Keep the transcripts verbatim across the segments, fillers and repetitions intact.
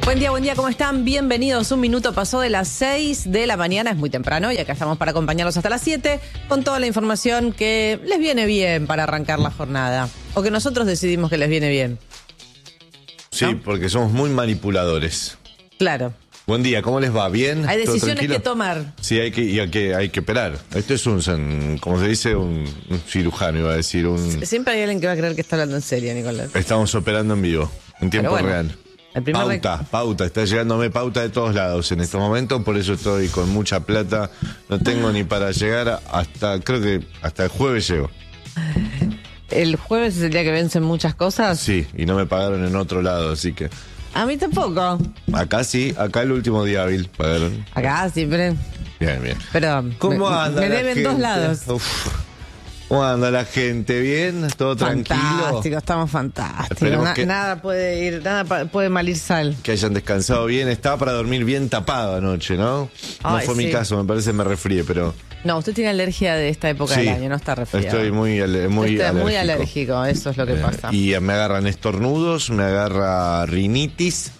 Buen día, buen día, ¿cómo están? Bienvenidos. Un minuto pasó de las seis de la mañana, es muy temprano y acá estamos para acompañarlos hasta las siete con toda la información que les viene bien para arrancar la jornada. O que nosotros decidimos que les viene bien. Sí, ¿no? Porque somos muy manipuladores. Claro. Buen día, ¿cómo les va? ¿Bien? Hay ¿Todo decisiones tranquilo? que tomar. Sí, hay que, y hay que, hay que esperar. Esto es un, como se dice, un, un cirujano, iba a decir, un... Siempre hay alguien que va a creer que está hablando en serio, Nicolás. Estamos operando en vivo, en tiempo bueno, real. el primer Pauta, rec- pauta, está llegándome pauta de todos lados en este momento, por eso estoy con mucha plata. No tengo ni para llegar hasta, creo que hasta el jueves llego. El jueves es el día que vencen muchas cosas. Sí, y no me pagaron en otro lado, así que... A mí tampoco. Acá sí, acá el último día hábil pagaron. Acá siempre. Bien, bien. Pero ¿Cómo me, anda me la deben gente? dos lados. Uf. ¿Cómo anda la gente? ¿Bien? ¿Todo tranquilo? Fantástico, estamos fantásticos. Esperemos Na- que- Nada puede ir, nada pa- puede mal ir sal. Que hayan descansado bien. Estaba para dormir bien tapado anoche, ¿no? No Ay, fue mi sí. caso, me parece me resfrié, pero... No, usted tiene alergia de esta época Sí, del año, no está resfriado. Estoy muy, ale- muy Usted es alérgico. muy alérgico, eso es lo que Eh, pasa. Y me agarran estornudos, me agarra rinitis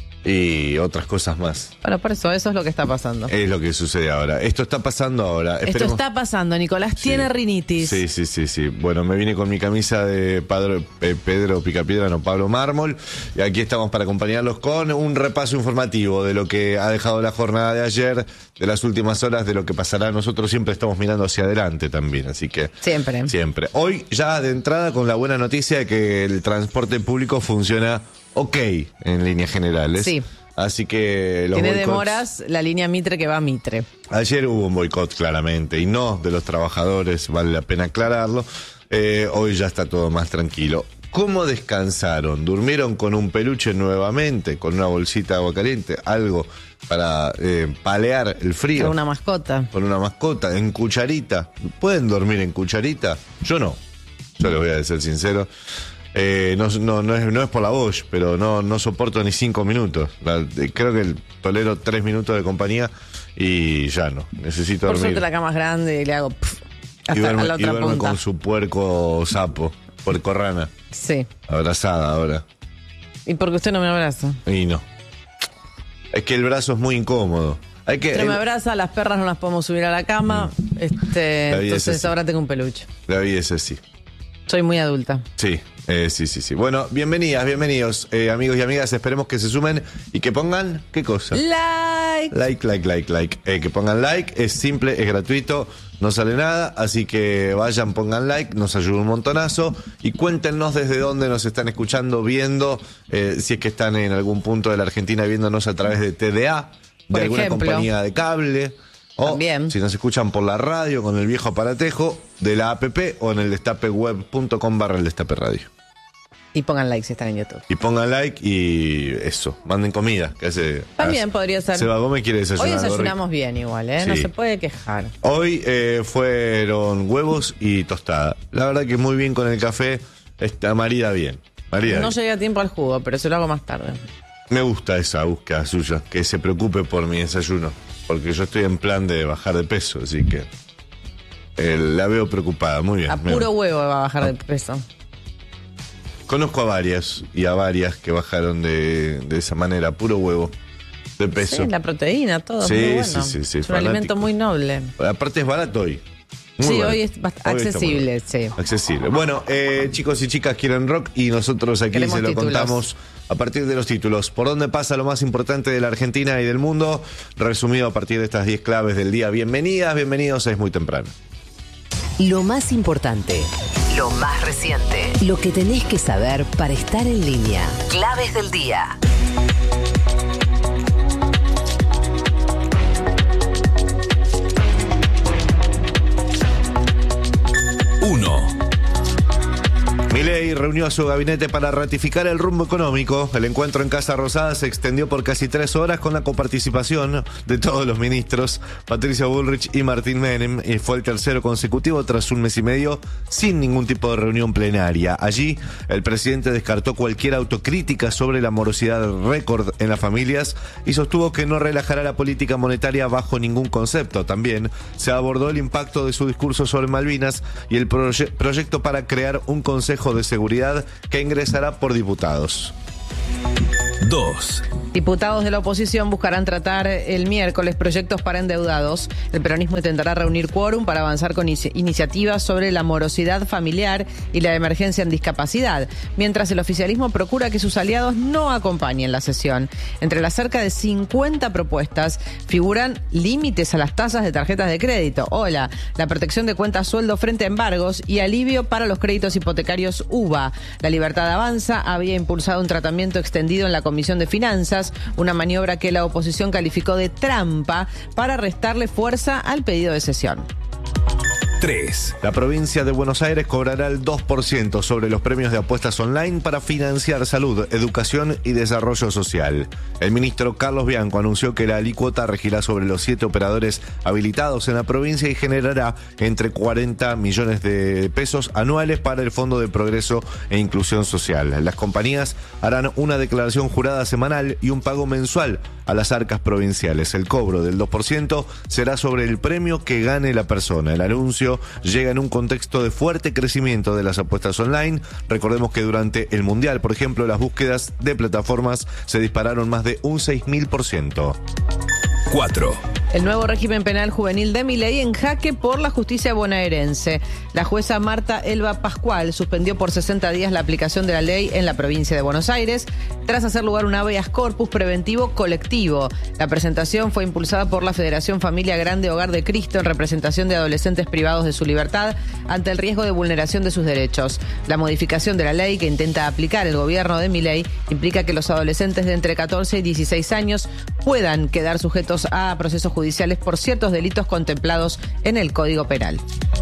y otras cosas más. Bueno, por eso, eso es lo que está pasando. Es lo que sucede ahora. Esto está pasando ahora. Esto Esperemos- está pasando, Nicolás Sí. tiene rinitis. Sí, sí, sí, sí. Bueno, me vine con mi camisa de Padro- Pe- Pedro Picapiedra, no Pablo Mármol. Y aquí estamos para acompañarlos con un repaso informativo de lo que ha dejado la jornada de ayer, de las últimas horas, de lo que pasará. Nosotros siempre estamos mirando hacia adelante también, así que... Siempre. Siempre. Hoy ya de entrada con la buena noticia de que el transporte público funciona ok en líneas generales. Sí. Así que los Tiene boicots- demoras la línea Mitre que va a Mitre. Ayer hubo un boicot claramente y no de los trabajadores, vale la pena aclararlo. Eh, hoy ya está todo más tranquilo. ¿Cómo descansaron? ¿Durmieron con un peluche nuevamente? ¿Con una bolsita de agua caliente? ¿Algo para eh, palear el frío? Con una mascota. ¿Con una mascota? ¿En cucharita? ¿Pueden dormir en cucharita? Yo no. Yo les voy a ser sincero. Eh, no, no, no, es, no es por la voz, pero no, no soporto ni cinco minutos. La- eh, creo que tolero tres minutos de compañía y ya no. Necesito Por dormir. suerte la cama es grande y le hago pf, y hasta duerme, a la y otra duerme punta. con su puerco sapo, puerco rana, Sí. abrazada ahora. ¿Y porque usted no me abraza? Y no. Es que el brazo es muy incómodo. Hay que. Usted me el- abraza, las perras no las podemos subir a la cama. Este, La vida es entonces así. ahora tengo un peluche. la vida es así. Soy muy adulta. Sí, eh, sí, sí, sí. Bueno, bienvenidas, bienvenidos, eh, amigos y amigas. Esperemos que se sumen y que pongan, ¿qué cosa? Like. Like, like, like, like. Eh, que pongan like, es simple, es gratuito, no sale nada, así que vayan, pongan like, nos ayuda un montonazo y cuéntenos desde dónde nos están escuchando, viendo, eh, si es que están en algún punto de la Argentina viéndonos a través de T D A, de Por alguna ejemplo. compañía de cable. O También. si nos escuchan por la radio con el viejo aparatejo de la app o en el destapeweb.com barra el destape radio. Y pongan like si están en YouTube. Y pongan like y eso, manden comida. Que hace, También hace- podría ser. Seba Gómez quiere desayunar. Hoy algo rico. desayunamos bien igual, ¿eh? No Sí. se puede quejar. Hoy eh, fueron huevos y tostada. La verdad que muy bien con el café. Está marida bien. Marida No bien. llegué a tiempo al jugo, pero se lo hago más tarde. Me gusta esa búsqueda suya, que se preocupe por mi desayuno. Porque yo estoy en plan de bajar de peso, así que eh, la veo preocupada. Muy bien. A me puro gusta. huevo va a bajar de peso. Conozco a varias y a varias que bajaron de, de esa manera, a puro huevo de peso. Sí, la proteína, todo. Sí, muy bueno. sí, sí, sí, es un alimento fanático. muy noble. Aparte es barato hoy. Muy Sí, barato. hoy es bast- Hoy está muy accesible, barato. sí. Accesible. Bueno, eh, chicos y chicas quieren rock y nosotros aquí Queremos se lo títulos. contamos a partir de los títulos. ¿Por dónde pasa lo más importante de la Argentina y del mundo? Resumido a partir de estas diez claves del día. Bienvenidas, bienvenidos, es muy temprano. Lo más importante, lo más reciente, lo que tenés que saber para estar en línea. Claves del día. uno. Milei reunió a su gabinete para ratificar el rumbo económico. El encuentro en Casa Rosada se extendió por casi tres horas con la coparticipación de todos los ministros, Patricia Bullrich y Martín Menem, y fue el tercero consecutivo tras un mes y medio sin ningún tipo de reunión plenaria. Allí, el presidente descartó cualquier autocrítica sobre la morosidad récord en las familias y sostuvo que no relajará la política monetaria bajo ningún concepto. También se abordó el impacto de su discurso sobre Malvinas y el proye- proyecto para crear un consejo de seguridad que ingresará por diputados. dos. Diputados de la oposición buscarán tratar el miércoles proyectos para endeudados. El peronismo intentará reunir quórum para avanzar con inici- iniciativas sobre la morosidad familiar y la emergencia en discapacidad, mientras el oficialismo procura que sus aliados no acompañen la sesión. Entre las cerca de cincuenta propuestas figuran límites a las tasas de tarjetas de crédito, hola, la protección de cuentas sueldo frente a embargos y alivio para los créditos hipotecarios U V A. La Libertad Avanza había impulsado un tratamiento extendido en la Comisión de Finanzas, una maniobra que la oposición calificó de trampa para restarle fuerza al pedido de sesión. tres. La provincia de Buenos Aires cobrará el dos por ciento sobre los premios de apuestas online para financiar salud, educación y desarrollo social. El ministro Carlos Bianco anunció que la alícuota regirá sobre los siete operadores habilitados en la provincia y generará entre cuarenta millones de pesos anuales para el Fondo de Progreso e Inclusión Social. Las compañías harán una declaración jurada semanal y un pago mensual a las arcas provinciales. El cobro del dos por ciento será sobre el premio que gane la persona. El anuncio llega en un contexto de fuerte crecimiento de las apuestas online. Recordemos que durante el Mundial, por ejemplo, las búsquedas de plataformas se dispararon más de un seis mil por ciento. cuatro. El nuevo régimen penal juvenil de Milei en jaque por la justicia bonaerense. La jueza Marta Elba Pascual suspendió por sesenta días la aplicación de la ley en la provincia de Buenos Aires tras hacer lugar un habeas corpus preventivo colectivo. La presentación fue impulsada por la Federación Familia Grande Hogar de Cristo en representación de adolescentes privados de su libertad ante el riesgo de vulneración de sus derechos. La modificación de la ley que intenta aplicar el gobierno de Milei implica que los adolescentes de entre catorce y dieciséis años puedan quedar sujetos a procesos judiciales judiciales por ciertos delitos contemplados en el Código Penal.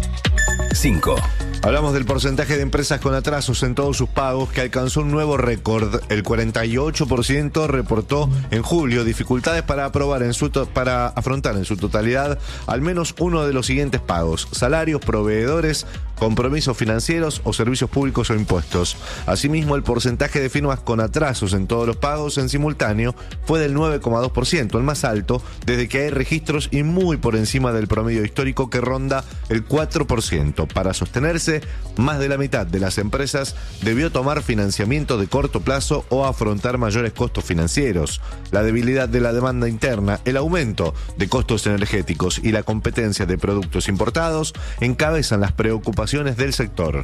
cinco. Hablamos del porcentaje de empresas con atrasos en todos sus pagos que alcanzó un nuevo récord. El cuarenta y ocho por ciento reportó en julio dificultades para aprobar en su to- para afrontar en su totalidad al menos uno de los siguientes pagos: salarios, proveedores, compromisos financieros o servicios públicos o impuestos. Asimismo, el porcentaje de firmas con atrasos en todos los pagos en simultáneo fue del nueve coma dos por ciento, el más alto desde que hay registros y muy por encima del promedio histórico que ronda el cuatro por ciento. Para sostenerse, más de la mitad de las empresas debió tomar financiamiento de corto plazo o afrontar mayores costos financieros. La debilidad de la demanda interna, el aumento de costos energéticos y la competencia de productos importados encabezan las preocupaciones del sector.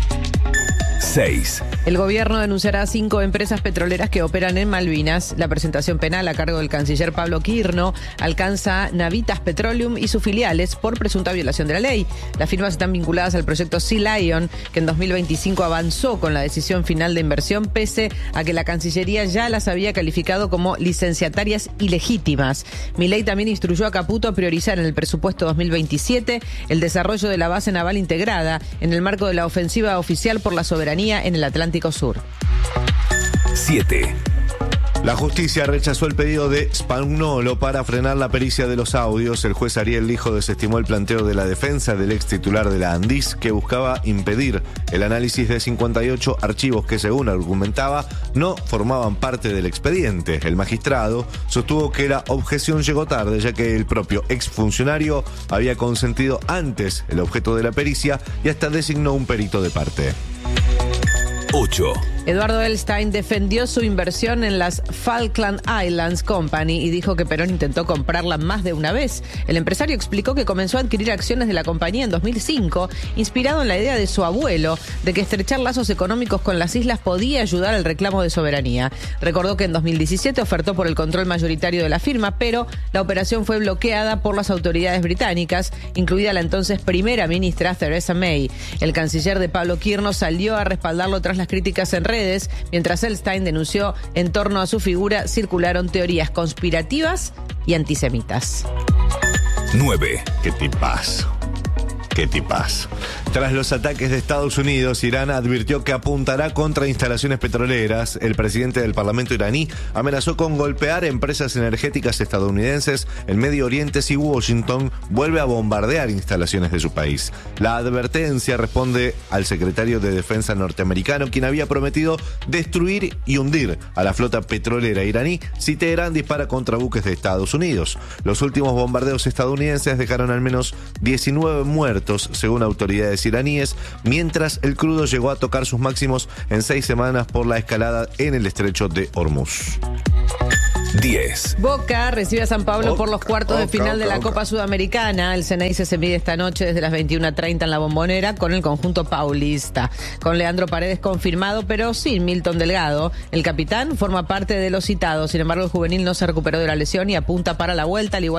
seis. El gobierno denunciará a cinco empresas petroleras que operan en Malvinas. La presentación penal a cargo del canciller Pablo Quirno alcanza a Navitas Petroleum y sus filiales por presunta violación de la ley. Las firmas están vinculadas al proyecto Sea Lion, que en dos mil veinticinco avanzó con la decisión final de inversión, pese a que la Cancillería ya las había calificado como licenciatarias ilegítimas. Milei también instruyó a Caputo a priorizar en el presupuesto dos mil veintisiete el desarrollo de la base naval integrada en el marco de la ofensiva oficial por la soberanía en el Atlántico Sur. siete. La justicia rechazó el pedido de Spagnolo para frenar la pericia de los audios. El juez Ariel Lijo desestimó el planteo de la defensa del ex titular de la ANDIS, que buscaba impedir el análisis de cincuenta y ocho archivos que, según argumentaba, no formaban parte del expediente. El magistrado sostuvo que la objeción llegó tarde, ya que el propio exfuncionario había consentido antes el objeto de la pericia y hasta designó un perito de parte. ocho. Eduardo Elstein defendió su inversión en las Falkland Islands Company y dijo que Perón intentó comprarla más de una vez. El empresario explicó que comenzó a adquirir acciones de la compañía en dos mil cinco, inspirado en la idea de su abuelo de que estrechar lazos económicos con las islas podía ayudar al reclamo de soberanía. Recordó que en dos mil diecisiete ofertó por el control mayoritario de la firma, pero la operación fue bloqueada por las autoridades británicas, incluida la entonces primera ministra Theresa May. El canciller de Pablo Quirno salió a respaldarlo tras las críticas en redes, mientras Elstein denunció en torno a su figura circularon teorías conspirativas y antisemitas. nueve. ¡Qué tipazo! ¡Qué tipazo! Tras los ataques de Estados Unidos, Irán advirtió que apuntará contra instalaciones petroleras. El presidente del Parlamento iraní amenazó con golpear empresas energéticas estadounidenses en Medio Oriente si Washington vuelve a bombardear instalaciones de su país. La advertencia responde al secretario de Defensa norteamericano, quien había prometido destruir y hundir a la flota petrolera iraní si Teherán dispara contra buques de Estados Unidos. Los últimos bombardeos estadounidenses dejaron al menos diecinueve muertos, según autoridades iraníes, mientras el crudo llegó a tocar sus máximos en seis semanas por la escalada en el estrecho de Hormuz. diez. Boca recibe a San Pablo Boca, por los cuartos de Boca, final de Boca, la Boca. Copa Sudamericana. El Ceneice se mide esta noche desde las veintiuna treinta en la Bombonera con el conjunto paulista. Con Leandro Paredes confirmado, pero sin Milton Delgado. El capitán forma parte de los citados. Sin embargo, el juvenil no se recuperó de la lesión y apunta para la vuelta, al igual